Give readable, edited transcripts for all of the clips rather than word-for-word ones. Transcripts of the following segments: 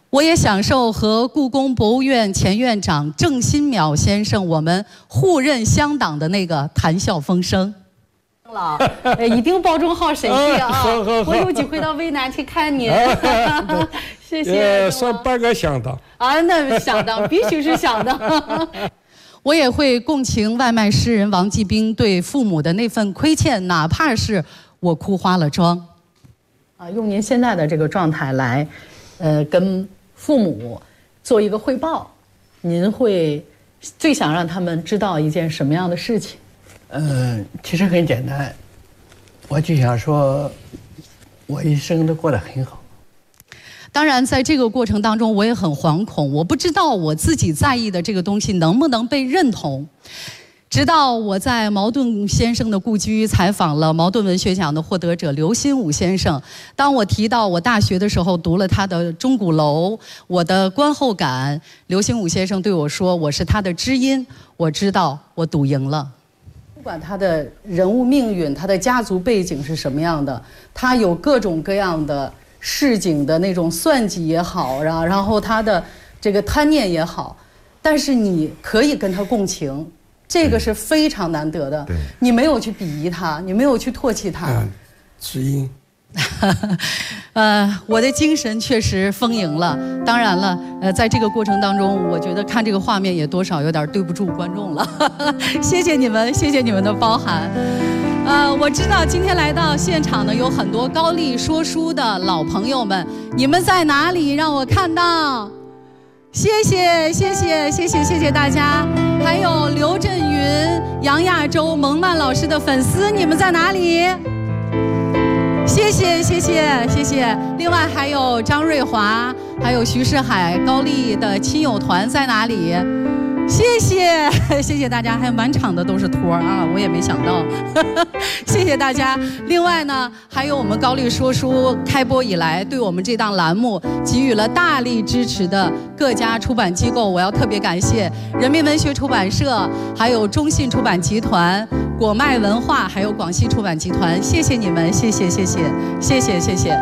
我也享受和故宫博物院前院长郑新淼先生我们互认乡党的那个谈笑风生。一定保重好身体啊！我有机会到渭南去看您，谢谢。 算半个乡党啊，那乡党必须是乡党。我也会共情外卖诗人王继兵对父母的那份亏欠，哪怕是我哭花了妆。用您现在的这个状态来，跟父母做一个汇报，您会最想让他们知道一件什么样的事情？ 其实很简单，我就想说，我一生都过得很好。 当然，在这个过程当中，我也很惶恐，我不知道我自己在意的这个东西能不能被认同。直到我在茅盾先生的故居采访了茅盾文学奖的获得者刘心武先生，当我提到我大学的时候读了他的《钟鼓楼》，我的观后感，刘心武先生对我说：“我是他的知音，我知道我赌赢了。”不管他的人物命运，他的家族背景是什么样的，他有各种各样的市井的那种算计也好，然后他的这个贪念也好，但是你可以跟他共情，这个是非常难得的。你没有去鄙夷他，你没有去唾弃他。 知音。 我的精神确实丰盈了。当然了，在这个过程当中，我觉得看这个画面也多少有点对不住观众了。谢谢你们，谢谢你们的包涵。我知道今天来到现场呢，有很多高丽说书的老朋友们，你们在哪里？让我看到。谢谢，谢谢，谢谢，谢谢大家。还有刘震云、杨亚洲、蒙曼老师的粉丝，你们在哪里？谢谢，谢谢，谢谢。另外还有张瑞华，还有徐世海，高丽的亲友团在哪里？谢谢，谢谢大家，还有满场的都是托啊，我也没想到，谢谢大家。另外呢，还有我们高丽说书开播以来，对我们这档栏目给予了大力支持的各家出版机构，我要特别感谢人民文学出版社，还有中信出版集团、果麦文化，还有广西出版集团，谢谢你们，谢谢，谢谢，谢谢，谢谢。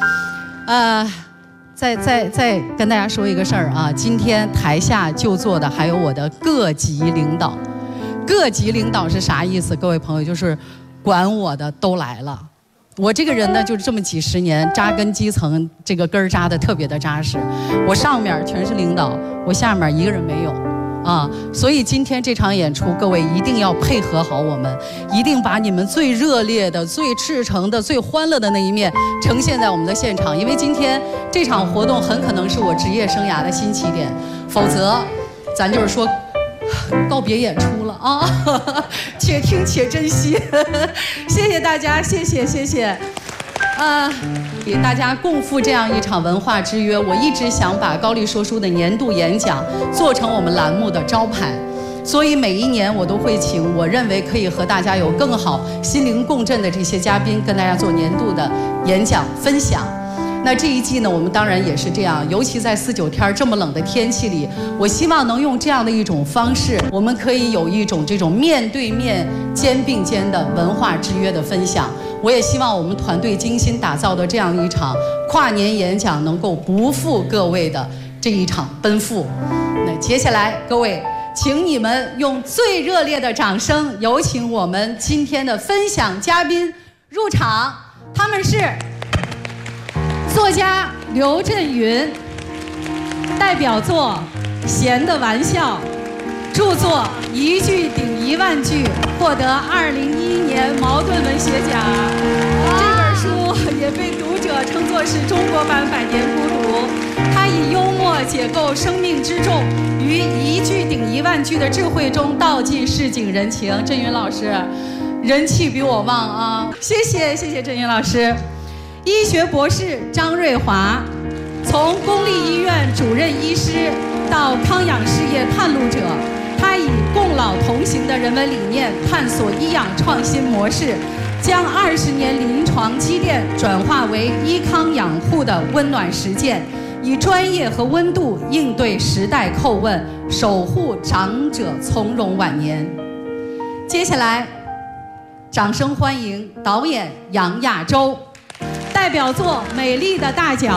再跟大家说一个事儿啊，今天台下就坐的还有我的各级领导。各级领导是啥意思？各位朋友，就是管我的都来了。我这个人呢，就是这么几十年扎根基层，这个根儿扎得特别的扎实。我上面全是领导，我下面一个人没有。所以今天这场演出，各位一定要配合好我们，一定把你们最热烈的、最赤诚的、最欢乐的那一面呈现在我们的现场。因为今天这场活动很可能是我职业生涯的新起点，否则，咱就是说告别演出了啊！且听且珍惜，谢谢大家，谢谢，谢谢。给大家共赴这样一场文化之约，我一直想把高丽说书的年度演讲做成我们栏目的招牌，所以每一年我都会请我认为可以和大家有更好心灵共振的这些嘉宾，跟大家做年度的演讲分享。那这一季呢，我们当然也是这样，尤其在4、9天这么冷的天气里，我希望能用这样的一种方式，我们可以有一种这种面对面、肩并肩的文化之约的分享。我也希望我们团队精心打造的这样一场跨年演讲，能够不负各位的这一场奔赴。那接下来，各位，请你们用最热烈的掌声，有请我们今天的分享嘉宾入场。他们是作家刘震云，代表作《闲的玩笑》，著作《一句顶1万句》，获得2011年茅盾文学奖。这本书也被读者称作是中国版《百年孤独》。它以幽默解构生命之重，于一句顶1万句的智慧中道尽市井人情。震云老师，人气比我旺啊！谢谢，谢谢震云老师。医学博士张瑞华，从公立医院主任医师到康养事业探路者，他以共老同行的人文理念探索医养创新模式，将20年临床积淀转化为医康养护的温暖实践，以专业和温度应对时代叩问，守护长者从容晚年。接下来，掌声欢迎导演杨亚洲。代表作《美丽的大脚》，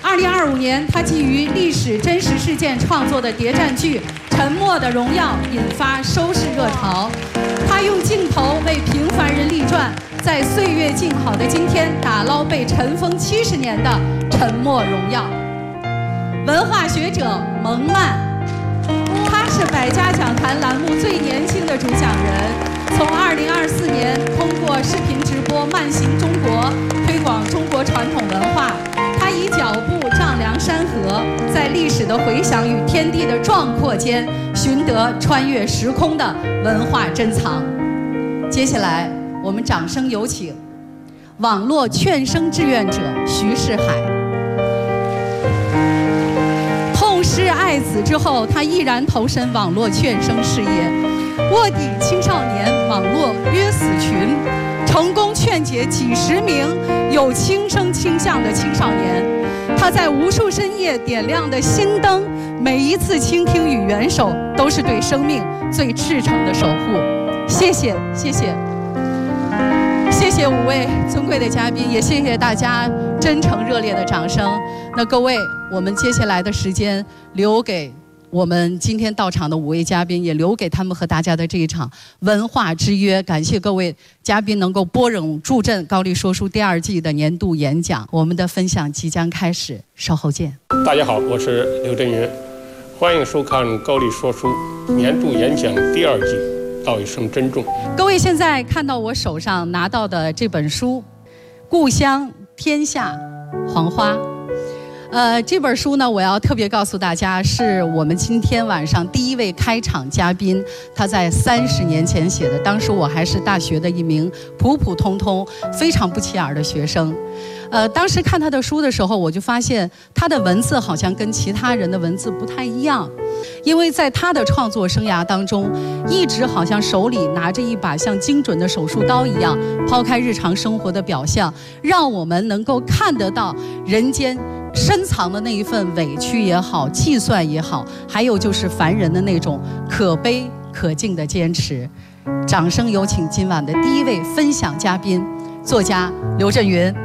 2025年，他基于历史真实事件创作的谍战剧《沉默的荣耀》引发收视热潮。他用镜头为平凡人立传，在岁月静好的今天打捞被尘封70年的沉默荣耀。文化学者蒙曼，他是百家讲坛栏目最年轻的主讲人。从2024年通过视频直播《慢行中国》推广中国传统文化，他以脚步丈量山河，在历史的回响与天地的壮阔间，寻得穿越时空的文化珍藏。接下来，我们掌声有请网络劝生志愿者徐世海。痛失爱子之后，他毅然投身网络劝生事业。卧底青少年网络约死群，成功劝解几十名有轻生倾向的青少年。他在无数深夜点亮的心灯，每一次倾听与援手，都是对生命最赤诚的守护。谢谢，谢谢，谢谢5位尊贵的嘉宾，也谢谢大家真诚热烈的掌声。那各位，我们接下来的时间留给我们今天到场的5位嘉宾，也留给他们和大家的这一场文化之约。感谢各位嘉宾能够拨冗助阵，高丽说书第2季的年度演讲，我们的分享即将开始，稍后见。 大家好，我是刘震云，欢迎收看高丽说书年度演讲第2季，道一声珍重。 各位现在看到我手上拿到的这本书《故乡天下黄花》。这本书呢，我要特别告诉大家，是我们今天晚上第1位开场嘉宾，他在30年前写的。当时我还是大学的一名普普通通、非常不起眼的学生。当时看他的书的时候，我就发现他的文字好像跟其他人的文字不太一样，因为在他的创作生涯当中，一直好像手里拿着一把像精准的手术刀一样，抛开日常生活的表象，让我们能够看得到人间深藏的那一份委屈也好，计算也好，还有就是凡人的那种可悲可敬的坚持。掌声有请今晚的第1位分享嘉宾，作家刘震云。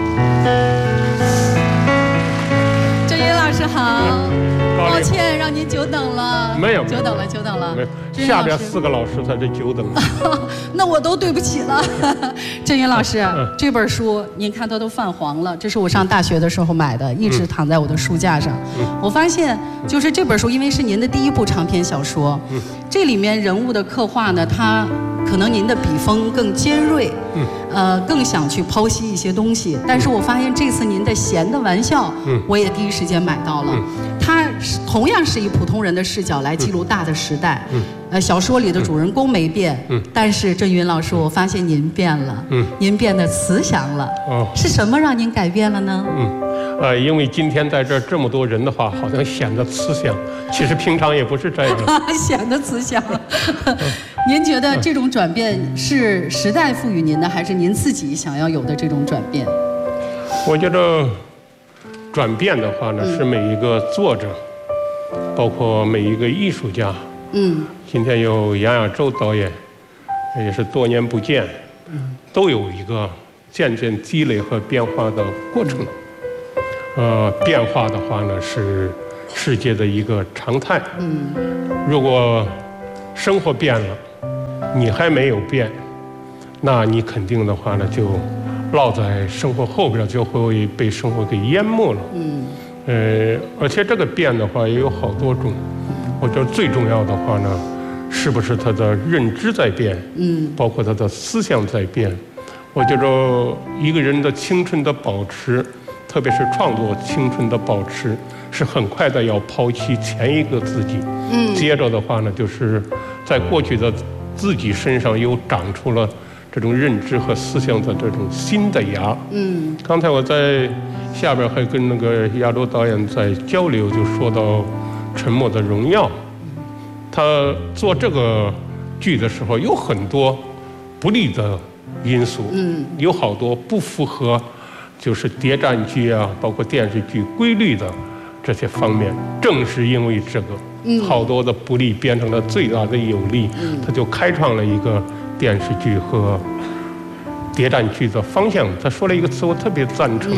震云老师好，抱歉让您久等了。 没有， 久等了，久等了。 下边4个老师才是久等。 那我都对不起了。震云老师，这本书您看它都泛黄了，这是我上大学的时候买的，一直躺在我的书架上。我发现就是这本书，因为是您的第1部长篇小说，这里面人物的刻画呢，它可能您的笔锋更尖锐，更想去剖析一些东西。但是我发现这次您的闲的玩笑，我也第一时间买到了。它同样是以普通人的视角来记录大的时代。小说里的主人公没变，但是震云老师，我发现您变了，您变得慈祥了。是什么让您改变了呢？ 因为今天在这这么多人的话，好像显得慈祥，其实平常也不是这样。 显得慈祥。您觉得这种转变是时代赋予您的，还是您自己想要有的这种转变？ 我觉得转变的话呢，是每一个作者，包括每一个艺术家。今天有杨亚洲导演，也是多年不见，都有一个渐渐积累和变化的过程。变化的话呢，是世界的一个常态。如果生活变了，你还没有变，那你肯定的话呢，就落在生活后边，就会被生活给淹没了。而且这个变的话也有好多种。我觉得最重要的话呢，是不是他的认知在变？包括他的思想在变。我觉着一个人的青春的保持，特别是创作青春的保持，是很快的要抛弃前一个自己。接着的话呢，就是在过去的自己身上又长出了这种认知和思想的这种新的芽。刚才我在下边还跟那个亚洲导演在交流，就说到《沉默的荣耀》，他做这个剧的时候有很多不利的因素，有好多不符合就是谍战剧啊，包括电视剧规律的这些方面。正是因为这个，好多的不利变成了最大的有利，他就开创了一个电视剧和谍战剧的方向。他说了一个词，我特别赞成，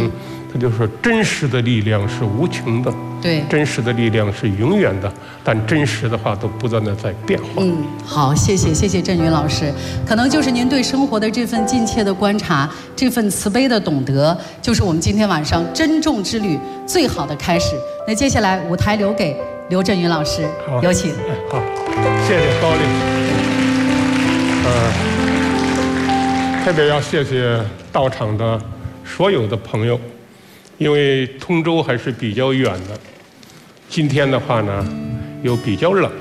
他就说真实的力量是无穷的， 对， 真实的力量是永远的，但真实的话都不断的在变化。 好，谢谢郑云老师，可能就是您对生活的这份近切的观察，这份慈悲的懂得，就是我们今天晚上珍重之旅最好的开始。那接下来舞台留给刘震云老师，有请。 好，谢谢高丽。特别要谢谢到场的所有的朋友，因为通州还是比较远的，今天的话呢又比较冷，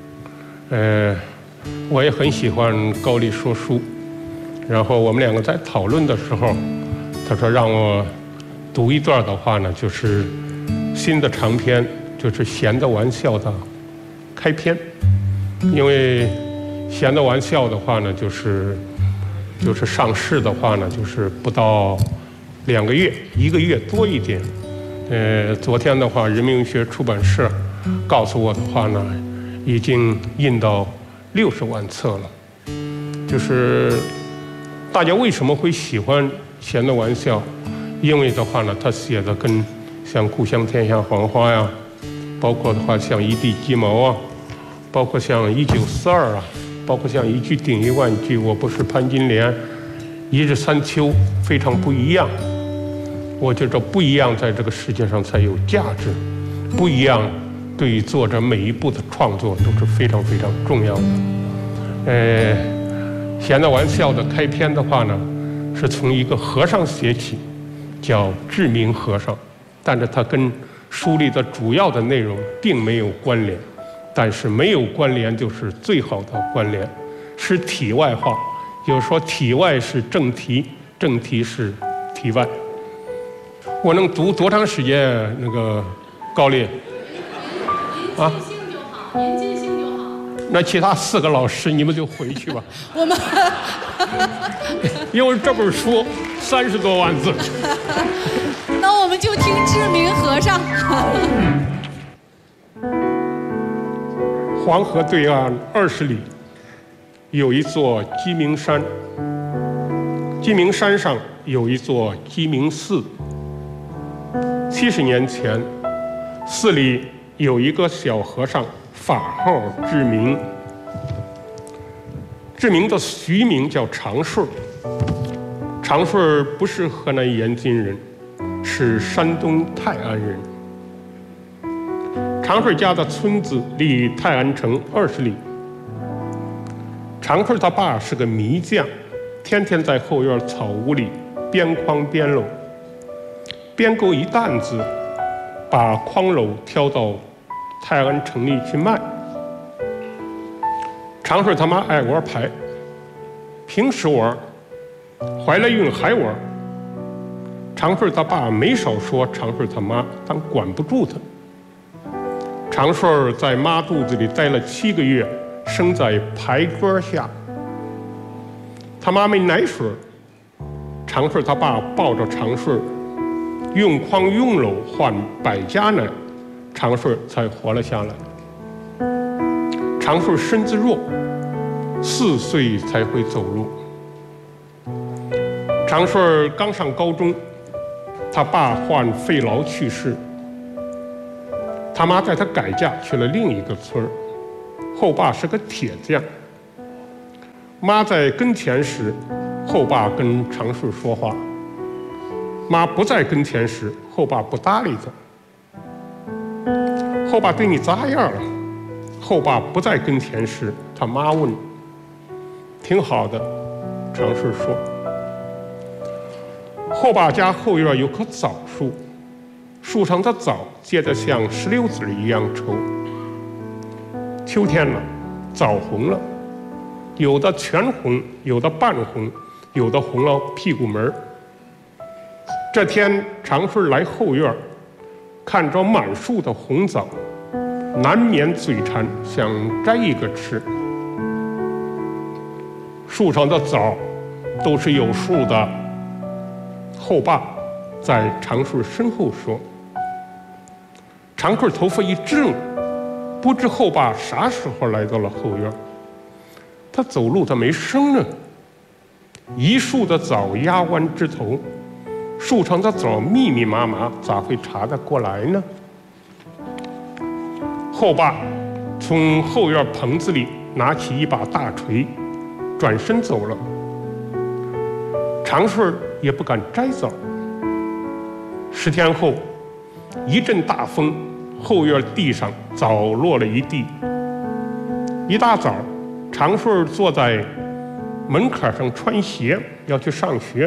我也很喜欢高丽说书，然后我们两个在讨论的时候，他说让我读一段的话呢，就是新的长篇，就是闲的玩笑的开篇，因为闲的玩笑的话呢，就是上市的话呢，就是不到2个月，1个月多一点。昨天的话，人民文学出版社告诉我的话呢，已经印到60万册了。就是大家为什么会喜欢闲的玩笑？因为的话呢，他写的跟像《故乡天下黄花》呀，包括的话像《一地鸡毛》啊，包括像1942啊。包括像一句顶1万句，我不是潘金莲，一日三秋，非常不一样。我觉着不一样，在这个世界上才有价值。不一样，对于作者每一部的创作都是非常非常重要的。闲的玩笑的开篇的话呢，是从一个和尚写起，叫志明和尚，但是他跟书里的主要的内容并没有关联。但是没有关联就是最好的关联，是题外话。就是说题外是正题，正题是题外。我能读多长时间？那个高丽啊？您尽兴就好，您尽兴就好。 那其他4个老师你们就回去吧。 我们因为这本书30多万字。 那我们就听志明和尚。 黄河对岸20里，有一座鸡鸣山。鸡鸣山上有一座鸡鸣寺。70年前，寺里有一个小和尚，法号志明。志明的俗名叫长顺。长顺不是河南延津人，是山东泰安人。长顺家的村子离泰安城20里。长顺他爸是个迷匠，天天在后院草屋里编筐编篓，编够一担子，把筐篓挑到泰安城里去卖。长顺他妈爱玩牌，平时玩，怀了孕还玩。长顺他爸没少说长顺他妈，但管不住他。长顺在妈肚子里待了7个月，生在牌桌下。他妈没奶水，长顺他爸抱着长顺，用筐用篓换100家奶，长顺才活了下来。长顺身子弱，4岁才会走路。长顺刚上高中，他爸患肺痨去世。他妈带他改嫁去了另一个村儿，后爸是个铁匠。妈在跟前时，后爸跟长顺说话；妈不在跟前时，后爸不搭理他。后爸对你咋样了？后爸不在跟前时，他妈问。挺好的，长顺说。后爸家后院有棵枣树。树上的枣结得像石榴籽一样稠。秋天了，枣红了，有的全红，有的半红，有的红了屁股门儿。这天，长顺来后院，看着满树的红枣，难免嘴馋，想摘一个吃。树上的枣都是有数的。后爸在长顺身后说。长顺头发一怔，不知后爸啥时候来到了后院。他走路他没声呢，一树的枣压弯枝头， 树上的枣密密麻麻，咋会查得过来呢？后爸从后院棚子里拿起一把大锤，转身走了。长顺也不敢摘枣。10天后，一阵大风，后院地上枣落了一地。一大早，长顺坐在门槛上穿鞋，要去上学。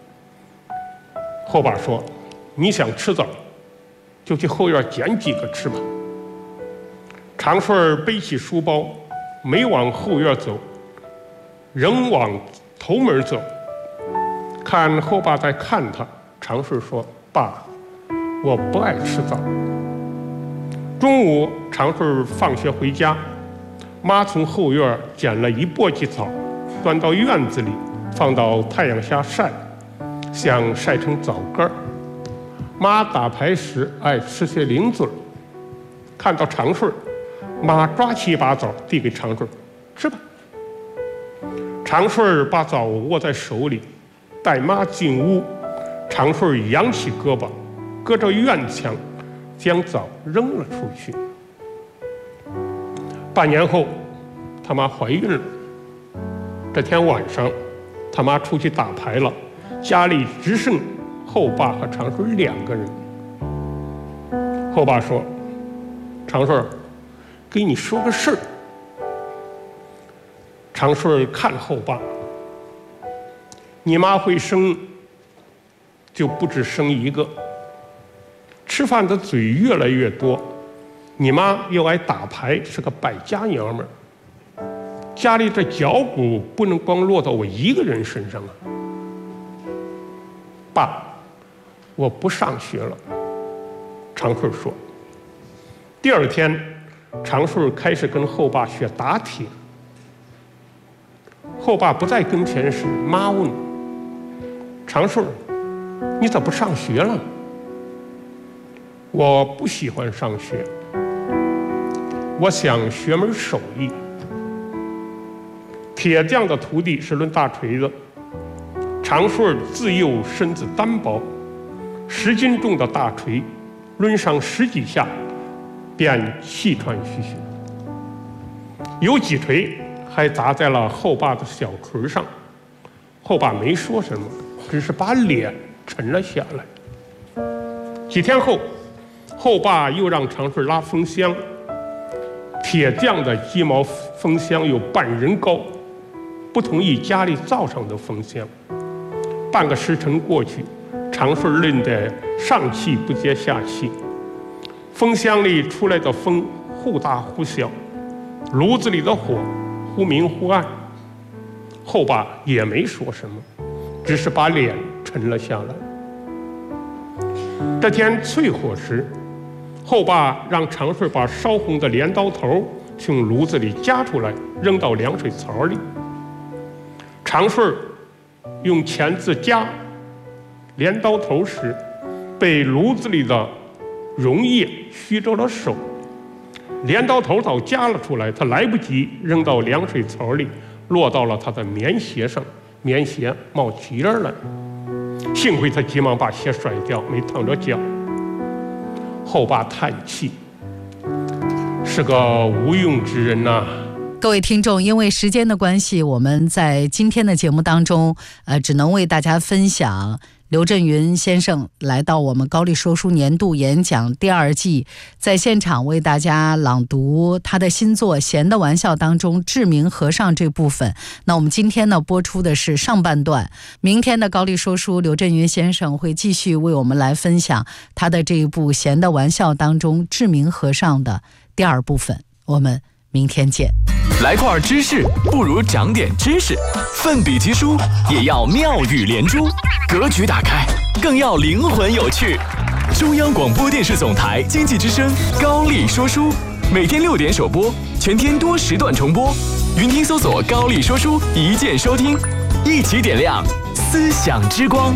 后爸说：“你想吃枣，就去后院捡几个吃吧。”长顺背起书包，没往后院走，仍往头门走。看后爸在看他，长顺说：“爸，我不爱吃枣。”中午，长顺放学回家，妈从后院捡了一簸箕枣，端到院子里，放到太阳下晒，想晒成枣干儿。妈打牌时爱吃些零嘴儿，看到长顺，妈抓起一把枣递给长顺：“吃吧。”长顺把枣握在手里，带妈进屋。长顺扬起胳膊，隔着院墙将枣扔了出去。半年后，他妈怀孕了。这天晚上，他妈出去打牌了，家里只剩后爸和长顺2个人。后爸说：“长顺，给你说个事儿。”长顺看后爸：“你妈会生，就不止生一个。吃饭的嘴越来越多，你妈又爱打牌，是个败家娘们儿。家里这脚骨不能光落到我一个人身上啊。爸，我不上学了。”长顺说。第2天，长顺开始跟后爸学打铁。后爸不在跟前时，妈问：“长顺，你咋不上学了？”“我不喜欢上学，我想学门手艺。”铁匠的徒弟是抡大锤子，长顺自幼身子单薄，10斤重的大锤抡上10几下，便气喘吁吁。有几锤还砸在了后爸的小锤上，后爸没说什么，只是把脸沉了下来。几天后，后爸又让长顺拉风箱，铁匠的鸡毛风箱有半人高，不同意家里造上的风箱。半个时辰过去，长顺累得上气不接下气，风箱里出来的风忽大忽小，炉子里的火忽明忽暗。后爸也没说什么，只是把脸沉了下来。这天淬火时，后爸让长顺把烧红的镰刀头从炉子里夹出来，扔到凉水槽里。长顺用钳子夹镰刀头时，被炉子里的溶液虚着了手，镰刀头早夹了出来，他来不及扔到凉水槽里，落到了他的棉鞋上，棉鞋冒起烟来。幸亏他急忙把鞋甩掉，没烫着脚。后爸叹气，是个无用之人呐。 各位听众，因为时间的关系，我们在今天的节目当中，只能为大家分享刘震云先生来到我们高丽说书年度演讲第2季，在现场为大家朗读他的新作《闲的玩笑》当中志明和尚这部分。那我们今天呢播出的是上半段，明天的高丽说书刘震云先生会继续为我们来分享他的这一部《闲的玩笑》当中志明和尚的第2部分。我们明天见。 来块知识不如长点知识，奋笔疾书也要妙语连珠，格局打开更要灵魂有趣。中央广播电视总台经济之声高丽说书，每天6点首播，全天多时段重播。云听搜索高丽说书，一键收听，一起点亮思想之光。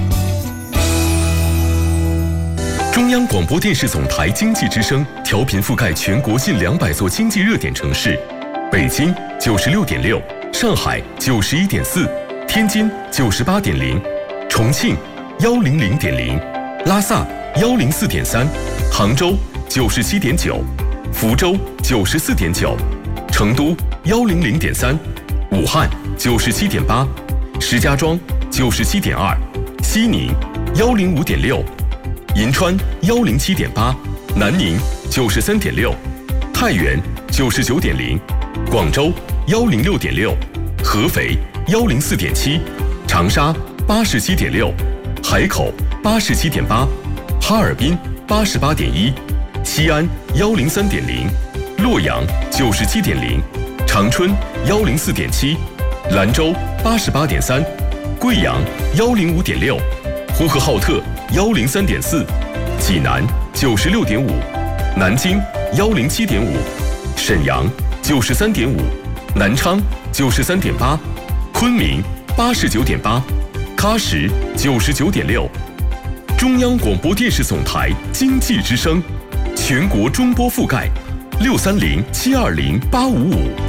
中央广播电视总台经济之声调频覆盖全国近200座经济热点城市，北京96.6，上海91.4，天津98.0，重庆 100.0，拉萨104.3，杭州97.9，福州94.9，成都100.3，武汉97.8，石家庄97.2，西宁105.6，银川107.8，南宁93.6，太原99.0，广州106.6，合肥104.7，长沙87.6，海口87.8，哈尔滨88.1，西安103.0，洛阳97.0，长春104.7，兰州88.3，贵阳105.6，呼和浩特103.4，济南96.5，南京107.5，沈阳93.5，南昌93.8，昆明89.8，喀什99.6。中央广播电视总台经济之声，全国中波覆盖，630-720-855。